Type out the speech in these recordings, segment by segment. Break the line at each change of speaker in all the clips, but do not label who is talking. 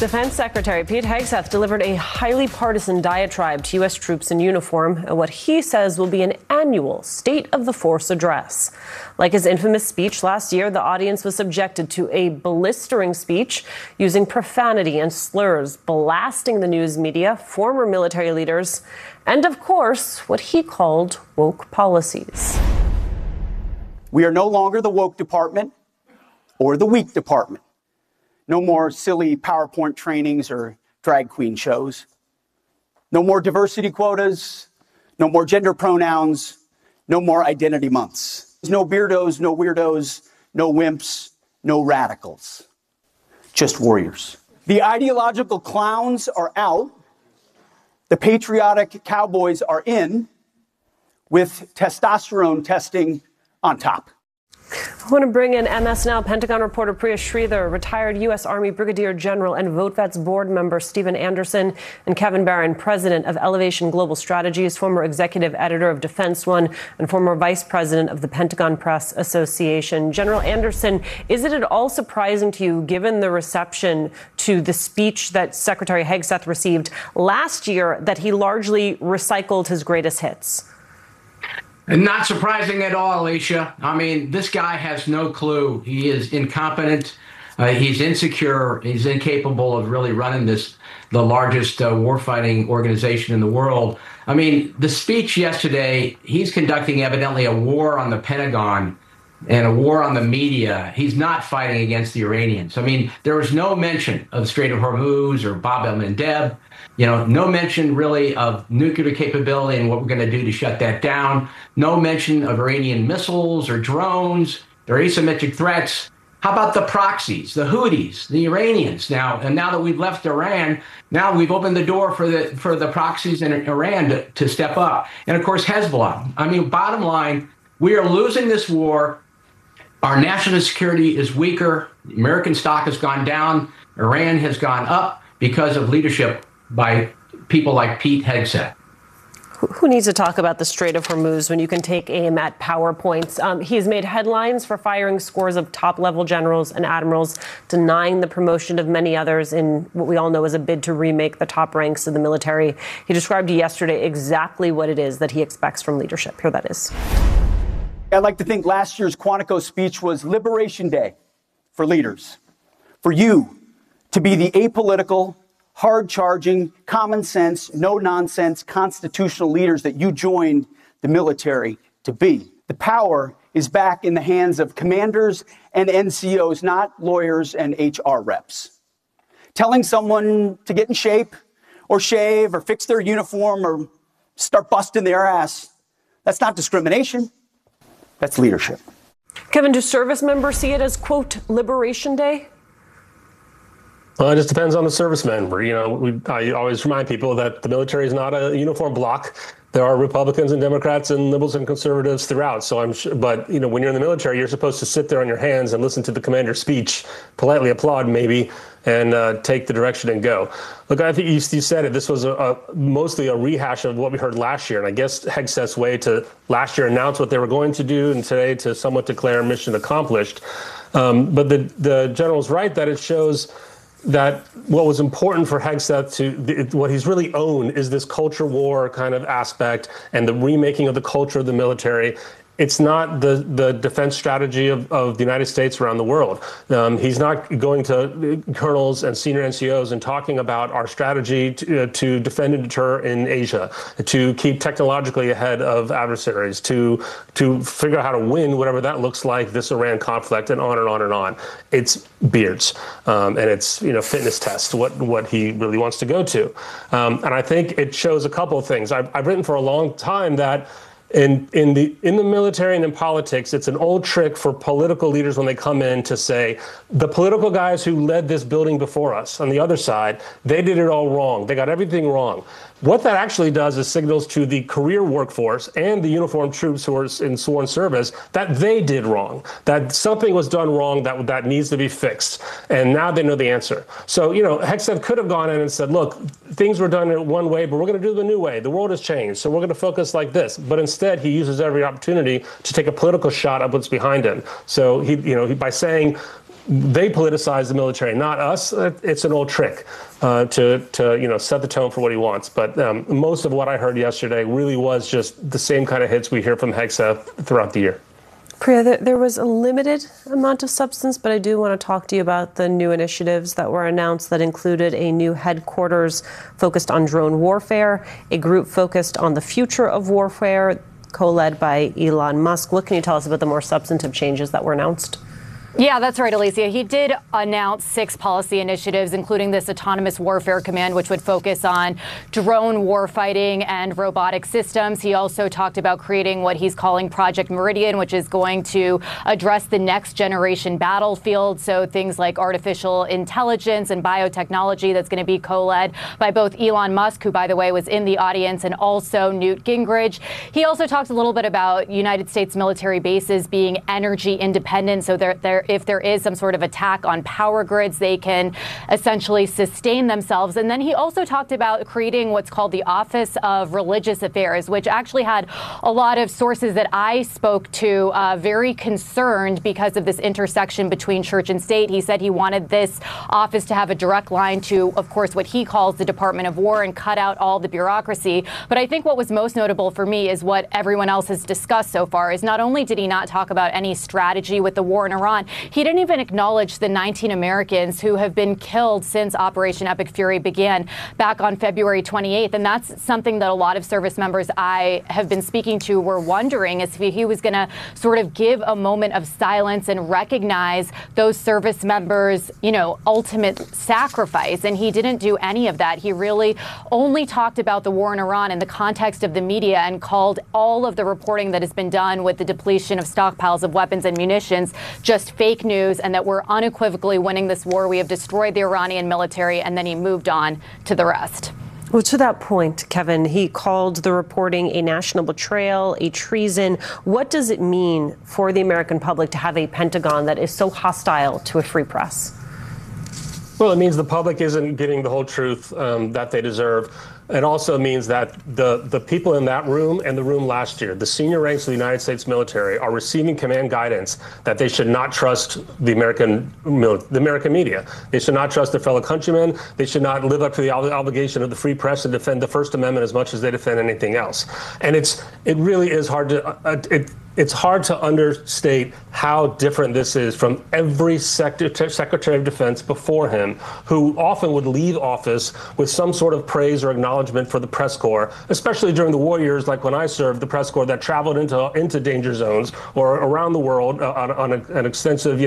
Defense Secretary Pete Hegseth delivered a highly partisan diatribe to U.S. troops in uniform at what he says will be an annual State of the Force address. Like his infamous speech last year, the audience was subjected to a blistering speech using profanity and slurs, blasting the news media, former military leaders, and, of course, what he called woke policies.
We are no longer the woke department or the weak department. No more silly PowerPoint trainings or drag queen shows. No more diversity quotas. No more gender pronouns. No more identity months. No beardos, no weirdos, no wimps, no radicals. Just warriors. The ideological clowns are out. The patriotic cowboys are in, with testosterone testing on top.
I want to bring in MS Now Pentagon reporter Priya Sridhar, retired U.S. Army Brigadier General and VoteVets board member Stephen Anderson, and Kevin Barron, president of Elevation Global Strategies, former executive editor of Defense One, and former vice president of the Pentagon Press Association. General Anderson, is it at all surprising to you, given the reception to the speech that Secretary Hegseth received last year, that he largely recycled his greatest hits?
Not surprising at all, Alicia. I mean, this guy has no clue. He is incompetent. He's insecure. He's incapable of really running the largest warfighting organization in the world. I mean, the speech yesterday, he's conducting evidently a war on the Pentagon and a war on the media. He's not fighting against the Iranians. I mean, there was no mention of the Strait of Hormuz or Bab el-Mandeb. No mention really of nuclear capability and what we're going to do to shut that down. No mention of Iranian missiles or drones or asymmetric threats. How about the proxies, the Houthis, the Iranians now? And now that we've left Iran, now we've opened the door for the proxies in Iran to step up. And of course, Hezbollah. I mean, bottom line, we are losing this war. Our national security is weaker. The American stock has gone down. Iran has gone up because of leadership by people like Pete Hegseth.
Who needs to talk about the Strait of Hormuz when you can take aim at PowerPoints? He's made headlines for firing scores of top-level generals and admirals, denying the promotion of many others in what we all know is a bid to remake the top ranks of the military. He described yesterday exactly what it is that he expects from leadership. Here that is.
I'd like to think last year's Quantico speech was Liberation Day for leaders. For you to be the apolitical, hard-charging, common-sense, no-nonsense constitutional leaders that you joined the military to be. The power is back in the hands of commanders and NCOs, not lawyers and HR reps. Telling someone to get in shape or shave or fix their uniform or start busting their ass, that's not discrimination. That's leadership.
Kevin, do service members see it as, quote, Liberation Day?
Well, it just depends on the service member. I always remind people that the military is not a uniform bloc. There are Republicans and Democrats and liberals and conservatives throughout. So I'm sure, but when you're in the military, you're supposed to sit there on your hands and listen to the commander's speech, politely applaud maybe, and take the direction and go. Look, I think you said it. This was mostly a rehash of what we heard last year. And I guess Hegseth's way to last year announce what they were going to do and today to somewhat declare mission accomplished. But the general's right that it shows that what was important for Hegseth what he's really owned is this culture war kind of aspect and the remaking of the culture of the military. It's not the defense strategy of the United States around the world. He's not going to colonels and senior NCOs and talking about our strategy to defend and deter in Asia, to keep technologically ahead of adversaries, to figure out how to win whatever that looks like, this Iran conflict, and on and on and on. It's beards, and it's fitness tests, what he really wants to go to. And I think it shows a couple of things. I've written for a long time that in the military and in politics, it's an old trick for political leaders when they come in to say, the political guys who led this building before us on the other side, they did it all wrong. They got everything wrong. What that actually does is signals to the career workforce and the uniformed troops who are in sworn service that they did wrong, that something was done wrong that needs to be fixed. And now they know the answer. So, Hegseth could have gone in and said, look, things were done in one way, but we're going to do the new way. The world has changed, so we're going to focus like this. But instead, he uses every opportunity to take a political shot at what's behind him. So he by saying, they politicize the military, not us. It's an old trick to set the tone for what he wants. But most of what I heard yesterday really was just the same kind of hits we hear from Hegseth throughout the year.
Priya, there was a limited amount of substance, but I do want to talk to you about the new initiatives that were announced that included a new headquarters focused on drone warfare, a group focused on the future of warfare, co-led by Elon Musk. What can you tell us about the more substantive changes that were announced?
Yeah, that's right, Alicia. He did announce 6 policy initiatives, including this Autonomous Warfare Command, which would focus on drone warfighting and robotic systems. He also talked about creating what he's calling Project Meridian, which is going to address the next generation battlefield. So things like artificial intelligence and biotechnology, that's going to be co-led by both Elon Musk, who, by the way, was in the audience, and also Newt Gingrich. He also talked a little bit about United States military bases being energy independent. So if there is some sort of attack on power grids, they can essentially sustain themselves. And then he also talked about creating what's called the Office of Religious Affairs, which actually had a lot of sources that I spoke to very concerned because of this intersection between church and state. He said he wanted this office to have a direct line to, of course, what he calls the Department of War and cut out all the bureaucracy. But I think what was most notable for me is what everyone else has discussed so far is not only did he not talk about any strategy with the war in Iran, he didn't even acknowledge the 19 Americans who have been killed since Operation Epic Fury began back on February 28th. And that's something that a lot of service members I have been speaking to were wondering, is if he was going to sort of give a moment of silence and recognize those service members, ultimate sacrifice. And he didn't do any of that. He really only talked about the war in Iran in the context of the media and called all of the reporting that has been done with the depletion of stockpiles of weapons and munitions just fake news, and that we're unequivocally winning this war. We have destroyed the Iranian military, and then he moved on to the rest.
Well, to that point, Kevin, he called the reporting a national betrayal, a treason. What does it mean for the American public to have a Pentagon that is so hostile to a free press?
Well, it means the public isn't getting the whole truth that they deserve. It also means that the people in that room and the room last year, the senior ranks of the United States military, are receiving command guidance that they should not trust the American media. They should not trust their fellow countrymen. They should not live up to the obligation of the free press to defend the First Amendment as much as they defend anything else. And it really is hard to it's hard to understate how different this is from every Secretary of Defense before him, who often would leave office with some sort of praise or acknowledgement for the press corps, especially during the war years, like when I served the press corps that traveled into danger zones or around the world on an extensive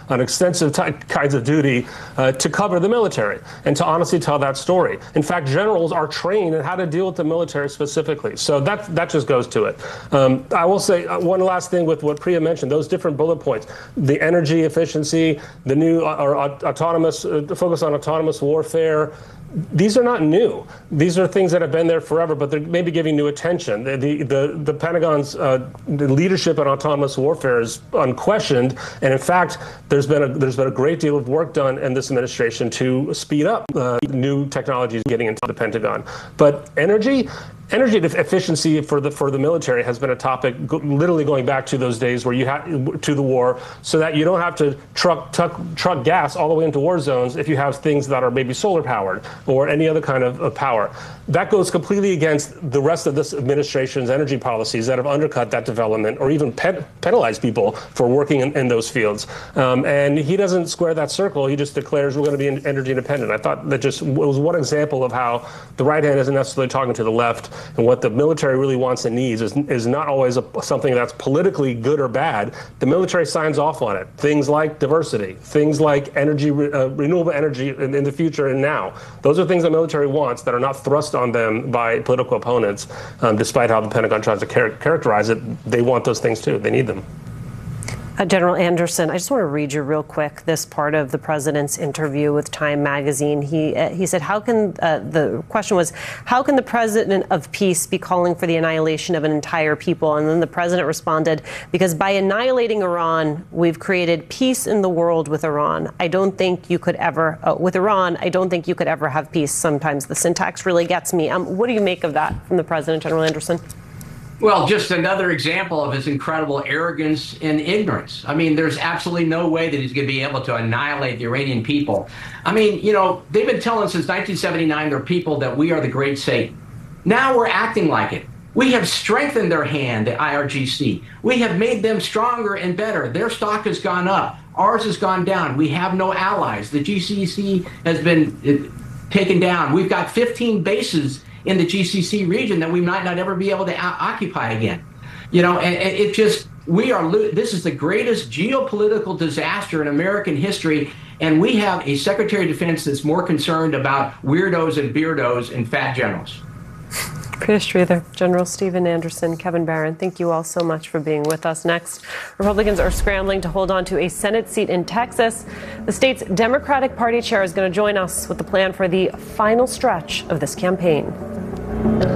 kinds of duty to cover the military and to honestly tell that story. In fact, generals are trained in how to deal with the military specifically. So that just goes to it. I will say one last thing with what Priya mentioned, those different bullet points, the energy efficiency, the new autonomous focus on autonomous warfare. These are not new. These are things that have been there forever, but they're maybe giving new attention. The Pentagon's the leadership in autonomous warfare is unquestioned, and in fact, there's been a great deal of work done in this administration to speed up new technologies getting into the Pentagon. But energy efficiency for the military has been a topic literally going back to those days where you had to the war, so that you don't have to truck gas all the way into war zones if you have things that are maybe solar powered or any other kind of power. That goes completely against the rest of this administration's energy policies that have undercut that development or even penalized people for working in those fields. And he doesn't square that circle. He just declares we're going to be energy independent. I thought that just was one example of how the right hand isn't necessarily talking to the left. And what the military really wants and needs is not always something that's politically good or bad. The military signs off on it. Things like diversity, things like energy, renewable energy in the future and now. Those are things the military wants that are not thrust on them by political opponents. Despite how the Pentagon tries to characterize it, they want those things too. They need them.
General Anderson, I just want to read you real quick this part of the president's interview with Time magazine. He said, the question was, how can the president of peace be calling for the annihilation of an entire people? And then the president responded, because by annihilating Iran, we've created peace in the world with Iran. I don't think you could ever, with Iran, I don't think you could ever have peace. Sometimes the syntax really gets me. What do you make of that from the president, General Anderson?
Well, just another example of his incredible arrogance and ignorance. I mean, there's absolutely no way that he's going to be able to annihilate the Iranian people. I mean, you know, they've been telling since 1979, they're people that we are the great Satan. Now we're acting like it. We have strengthened their hand, the IRGC. We have made them stronger and better. Their stock has gone up. Ours has gone down. We have no allies. The GCC has been taken down. We've got 15 bases in the GCC region that we might not ever be able to occupy again. You know, and it just, this is the greatest geopolitical disaster in American history. And we have a Secretary of Defense that's more concerned about weirdos and beardos and fat generals.
Priya Sridhar, General Stephen Anderson, Kevin Barron, thank you all so much for being with us. Next, Republicans are scrambling to hold on to a Senate seat in Texas. The state's Democratic Party chair is going to join us with the plan for the final stretch of this campaign.